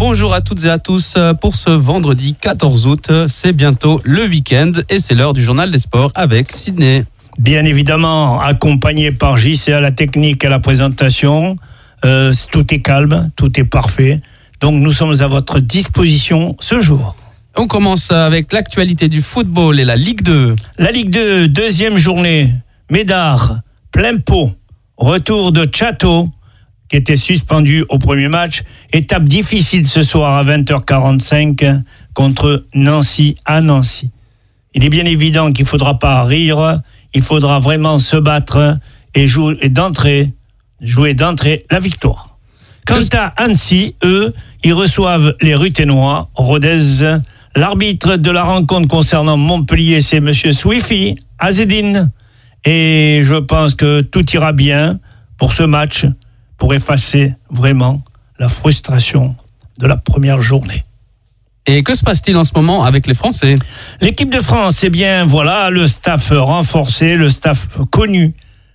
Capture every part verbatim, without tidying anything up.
bonjour à toutes et à tous pour ce vendredi quatorze août. C'est bientôt le week-end et c'est l'heure du journal des sports avec Sydney. Bien évidemment, accompagné par J C à la technique et à la présentation. Euh, tout est calme, tout est parfait. Donc nous sommes à votre disposition ce jour. On commence avec l'actualité du football et la Ligue deux. La Ligue deux, deuxième journée. Médard, plein pot. Retour de Château, qui était suspendu au premier match. Étape difficile ce soir à vingt heures quarante-cinq contre Nancy à Nancy. Il est bien évident qu'il ne faudra pas rire, il faudra vraiment se battre et jouer d'entrée, jouer d'entrée la victoire. Quant à Annecy, eux, ils reçoivent les Ruténois, Rodez. L'arbitre de la rencontre concernant Montpellier, c'est M. Swifi Azedine. Et je pense que tout ira bien pour ce match, pour effacer vraiment la frustration de la première journée. Et que se passe-t-il en ce moment avec les Français ? L'équipe de France, eh bien voilà, le staff renforcé, le staff connu.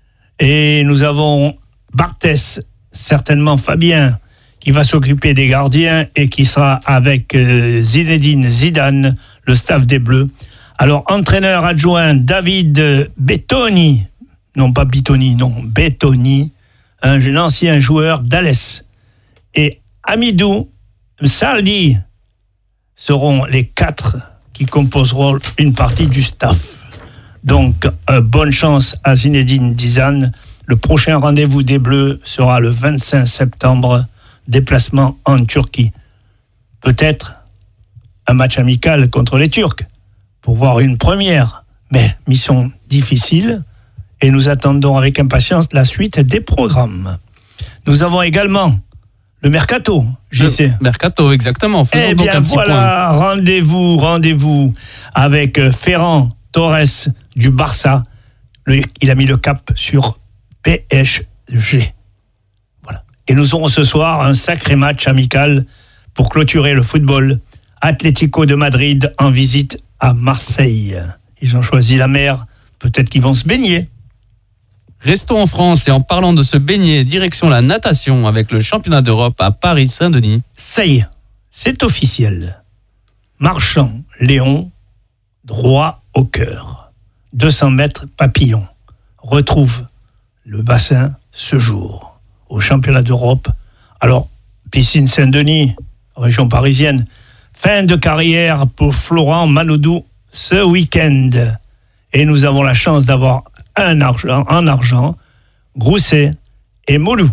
Et nous avons Barthès, certainement Fabien, qui va s'occuper des gardiens et qui sera avec Zinedine Zidane, le staff des Bleus. Alors, entraîneur adjoint David Bettoni, non pas Bitoni, non, Bettoni, un ancien joueur d'Alès. Et Amidou Saldi seront les quatre qui composeront une partie du staff. Donc, euh, bonne chance à Zinedine Zidane. Le prochain rendez-vous des Bleus sera le vingt-cinq septembre, déplacement en Turquie. Peut-être un match amical contre les Turcs, pour voir une première, mais mission difficile, et nous attendons avec impatience la suite des programmes. Nous avons également le Mercato, J C. Le Mercato, exactement. Faisons eh donc bien un petit voilà, point. rendez-vous, rendez-vous avec Ferran Torres du Barça. Le, il a mis le cap sur P S G. Voilà. Et nous aurons ce soir un sacré match amical pour clôturer le football. Atlético de Madrid en visite à Marseille. Ils ont choisi la mer, peut-être qu'ils vont se baigner. Restons en France et en parlant de se baigner, direction la natation avec le championnat d'Europe à Paris-Saint-Denis. Ça y est, c'est officiel. Marchand, Léon, droit au cœur. deux cents mètres papillon. Retrouve le bassin ce jour au championnat d'Europe. Alors, piscine Saint-Denis, région parisienne. Fin de carrière pour Florent Manodou ce week-end. Et nous avons la chance d'avoir un argent, en argent, Grousset et Molou.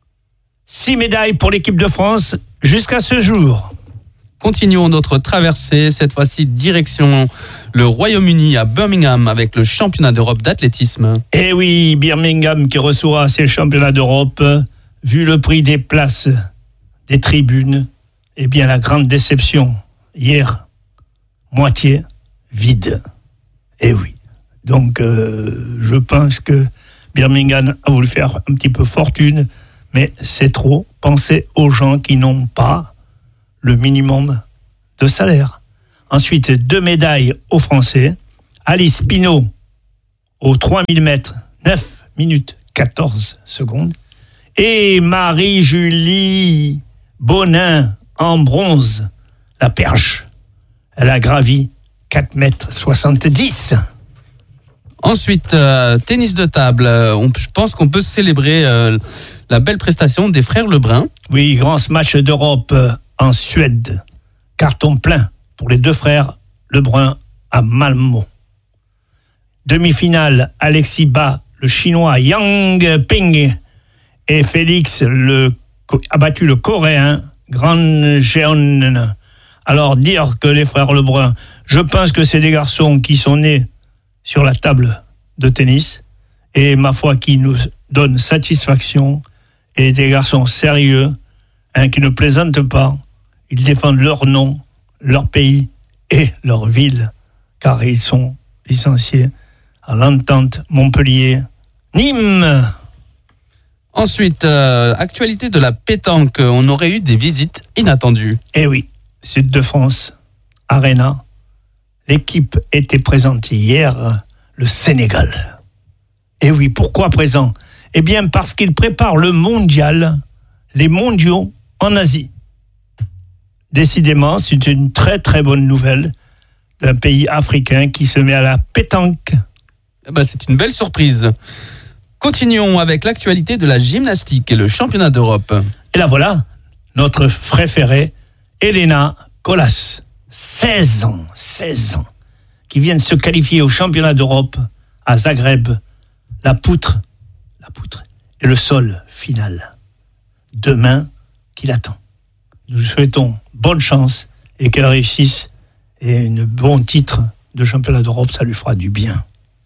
Six médailles pour l'équipe de France jusqu'à ce jour. Continuons notre traversée, cette fois-ci direction le Royaume-Uni à Birmingham avec le championnat d'Europe d'athlétisme. Eh oui, Birmingham qui reçoit ces championnats d'Europe, vu le prix des places, des tribunes, eh bien la grande déception, hier, moitié vide. Eh oui. Donc, euh, je pense que Birmingham a voulu faire un petit peu fortune, mais c'est trop. Pensez aux gens qui n'ont pas le minimum de salaire. Ensuite, deux médailles aux Français. Alice Pinault, aux trois mille mètres, neuf minutes quatorze secondes. Et Marie-Julie Bonin, en bronze, la perche. Elle a gravi quatre mètres soixante-dix. Ensuite, euh, tennis de table. On, je pense qu'on peut célébrer euh, la belle prestation des frères Lebrun. Oui, grand match d'Europe en Suède. Carton plein pour les deux frères Lebrun à Malmö. Demi-finale, Alexis bat le Chinois Yang Ping et Félix le, a battu le Coréen Gran Jeon. Alors dire que les frères Lebrun, je pense que c'est des garçons qui sont nés sur la table de tennis et ma foi qui nous donnent satisfaction et des garçons sérieux, hein, qui ne plaisantent pas. Ils défendent leur nom, leur pays et leur ville car ils sont licenciés à l'Entente Montpellier Nîmes. Ensuite, euh, actualité de la pétanque, on aurait eu des visites inattendues. Eh oui, Sud de France, Arena. L'équipe était présente hier, le Sénégal. Eh oui, pourquoi présent ? Eh bien, parce qu'il prépare le mondial, les mondiaux en Asie. décidément, c'est une très très bonne nouvelle d'un pays africain qui se met à la pétanque. Eh ben, c'est une belle surprise. Continuons avec l'actualité de la gymnastique et le championnat d'Europe. Et là voilà, notre préférée, Elena Colas, seize ans, seize ans, qui vient de se qualifier au championnat d'Europe à Zagreb. La poutre, la poutre et le sol final. Demain, qui l'attend. Nous lui souhaitons bonne chance et qu'elle réussisse. Et un bon titre de championnat d'Europe, ça lui fera du bien.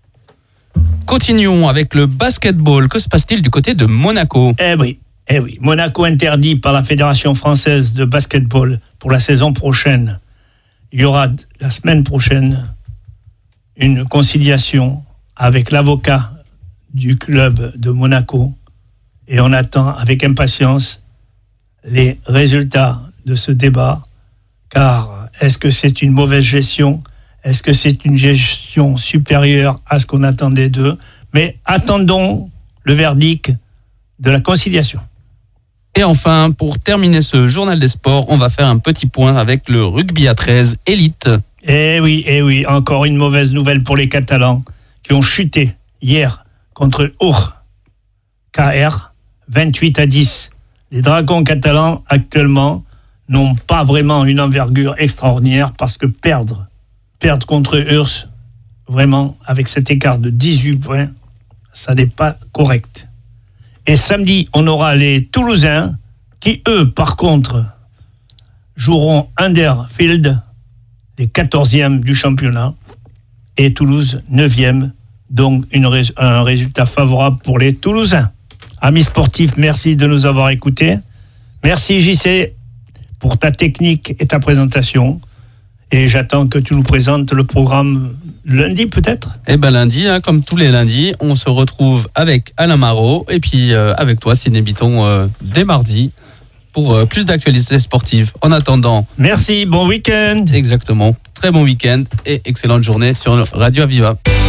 Continuons avec le basketball. Que se passe-t-il du côté de Monaco ? Eh oui, eh oui. Monaco interdit par la Fédération française de basketball pour la saison prochaine. Il y aura la semaine prochaine une conciliation avec l'avocat du club de Monaco et on attend avec impatience les résultats de ce débat, car est-ce que c'est une mauvaise gestion ? Est-ce que c'est une gestion supérieure à ce qu'on attendait d'eux ? Mais attendons le verdict de la conciliation. Et enfin, pour terminer ce journal des sports, on va faire un petit point avec le rugby à treize élite. Eh oui, eh oui, encore une mauvaise nouvelle pour les Catalans qui ont chuté hier contre Our, K R, vingt-huit à dix. Les Dragons catalans actuellement n'ont pas vraiment une envergure extraordinaire parce que perdre, perdre contre Urs, vraiment avec cet écart de dix-huit points, ça n'est pas correct. Et samedi, on aura les Toulousains qui, eux, par contre, joueront Huddersfield, les quatorzièmes du championnat, et Toulouse, neuvième. Donc, une, un résultat favorable pour les Toulousains. Amis sportifs, merci de nous avoir écoutés. Merci J C pour ta technique et ta présentation. Et j'attends que tu nous présentes le programme lundi peut-être. Eh ben lundi, hein, comme tous les lundis, on se retrouve avec Alain Marot et puis euh, avec toi, Sidney Bitton, euh, dès mardi pour euh, plus d'actualités sportives. En attendant... Merci, bon week-end. Exactement, très bon week-end et excellente journée sur Radio Aviva.